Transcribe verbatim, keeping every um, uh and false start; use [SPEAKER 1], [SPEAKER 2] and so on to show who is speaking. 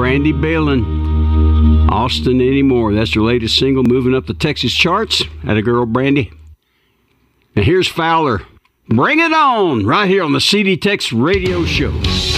[SPEAKER 1] Brandy Balin, Austin Anymore. That's her latest single, moving up the Texas charts. Atta girl, Brandy. And here's Fowler. Bring it on, right here on the C D Tex Radio Show.